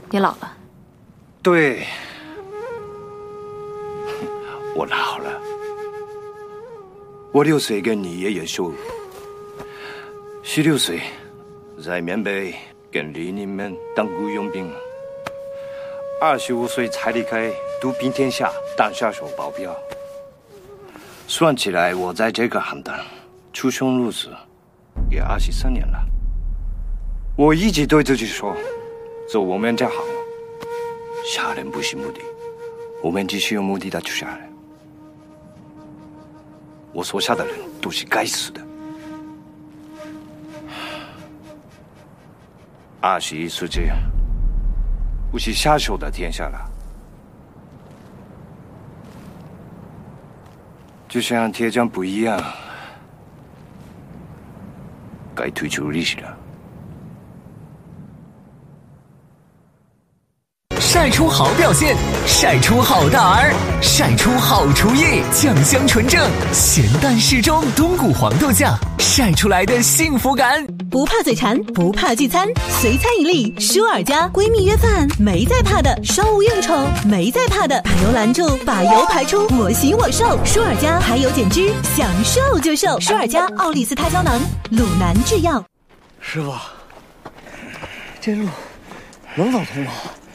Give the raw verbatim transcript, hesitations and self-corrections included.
你老了。 对，我老了。我六岁跟你爷爷收，十六岁在缅北跟黎宁们当雇佣兵，二十五岁才离开独兵天下当杀手保镖。算起来，我在这个行当出生入死也二十三年了。我一直对自己说，做我们这行，杀人不是目的，我们只是有目的的去杀人。我所杀的人都是该死的。二十一世纪不是杀手的天下了，就像铁匠不一样，该退出历史了。 晒出好表现，晒出好大儿，晒出好厨艺，酱香纯正，咸淡适中，冬菇黄豆酱，晒出来的幸福感。 不怕嘴馋，不怕聚餐，随餐一粒，舒尔佳。闺蜜约饭，没在怕的；商务应酬，没在怕的。把油拦住，把油排出，我行我瘦。舒尔佳排油减脂，想瘦就瘦。舒尔佳奥利司他胶囊，鲁南制药。 师傅，这路能走通吗？